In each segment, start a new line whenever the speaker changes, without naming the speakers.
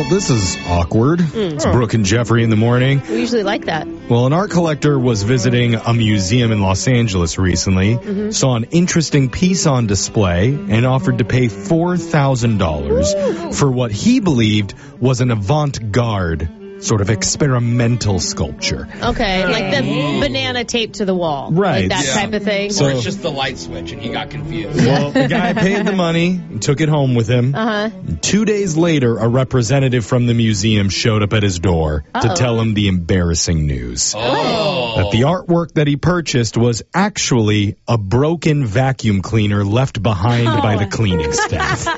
this is awkward. It's Brooke and Jeffrey in the morning.
We usually like that.
Well, an art collector was visiting a museum in Los Angeles recently, saw an interesting piece on display, and offered to pay $4,000 for what he believed was an avant-garde sort of experimental sculpture.
Okay, like the banana taped to the wall.
Right.
Like that type of thing.
Or it's just the light switch and he got confused.
Well, the guy paid the money and took it home with him. 2 days later, a representative from the museum showed up at his door to tell him the embarrassing news. That the artwork that he purchased was actually a broken vacuum cleaner left behind by the cleaning staff.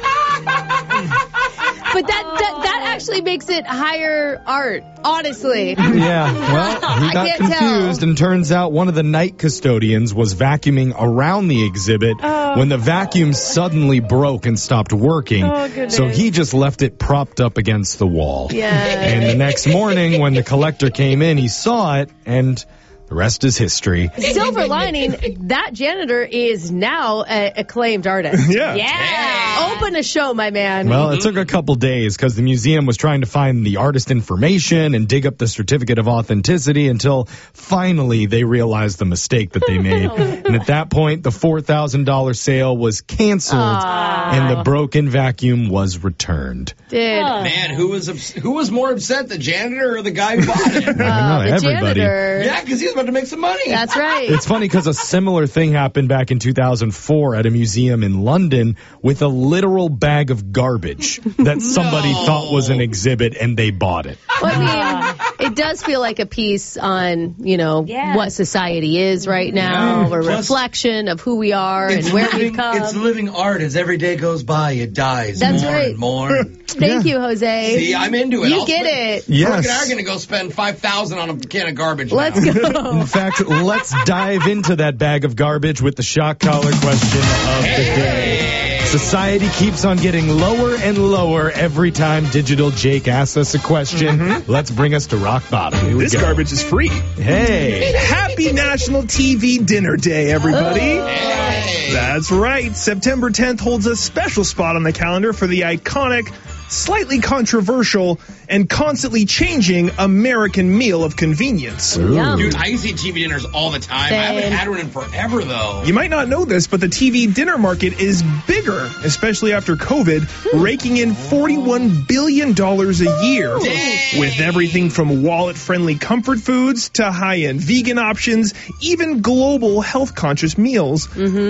But that actually makes it higher art, honestly.
Yeah, well, he got confused, and turns out one of the night custodians was vacuuming around the exhibit when the vacuum suddenly broke and stopped working. So he just left it propped up against the wall.
Yeah.
And the next morning, when the collector came in, he saw it, and the rest is history.
Silver lining, that janitor is now an acclaimed artist.
Yeah.
Open a show, my man.
Well, it took a couple days because the museum was trying to find the artist information and dig up the certificate of authenticity until finally they realized the mistake that they made. And at that point, the $4,000 sale was canceled and the broken vacuum was returned.
Man, who was more upset, the janitor or the guy who bought it?
The
everybody. Janitor.
Yeah, because he was about to make some money.
That's right.
It's funny because a similar thing happened back in 2004 at a museum in London with a literal bag of garbage that somebody thought was an exhibit and they bought it.
Well, I mean, it does feel like a piece on, what society is right now, a reflection of who we are and where we've come.
It's living art. As every day goes by, it dies more and more.
Thank you, Jose.
See, I'm into it.
You get it.
Yes.
Brooke and I are going to go spend $5,000 on a can of garbage.
Let's go.
In fact, let's dive into that bag of garbage with the shock collar question of the day. Society keeps on getting lower and lower every time Digital Jake asks us a question. Let's bring us to rock bottom. Here we
This
go.
garbage is free.
Hey.
Happy National TV Dinner Day, everybody.
Hey.
That's right. September 10th holds a special spot on the calendar for the iconic, slightly controversial, and constantly changing American meal of convenience.
Yum.
Dude, I used to eat TV dinners all the time.
Same.
I haven't had one in forever, though.
You might not know this, but the TV dinner market is bigger, especially after COVID, raking in $41 billion a year.
Dang.
With everything from wallet-friendly comfort foods to high-end vegan options, even global health-conscious meals.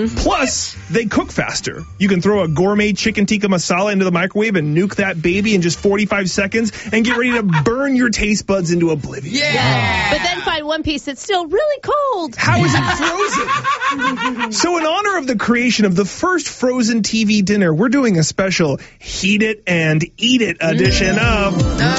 Plus, they cook faster. You can throw a gourmet chicken tikka masala into the microwave and nuke that baby in just 45 seconds and get ready to burn your taste buds into oblivion.
Yeah.
But then find one piece that's still really cold.
How is it frozen? So in honor of the creation of the first frozen TV dinner, we're doing a special Heat It and Eat It edition of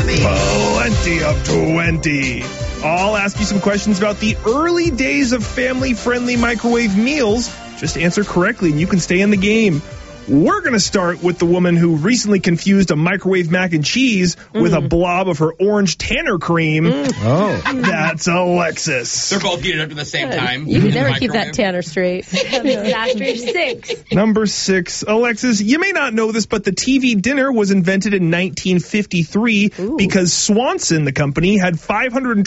Plenty of 20. I'll ask you some questions about the early days of family-friendly microwave meals. Just answer correctly and you can stay in the game. We're going to start with the woman who recently confused a microwave mac and cheese with a blob of her orange Tanner cream. That's Alexis.
They're both heated up at the same time.
You can
in the
never keep that
microwave.
Tanner straight.
Disaster 6.
Number 6, Alexis, you may not know this, but the TV dinner was invented in 1953 because Swanson, the company, had 520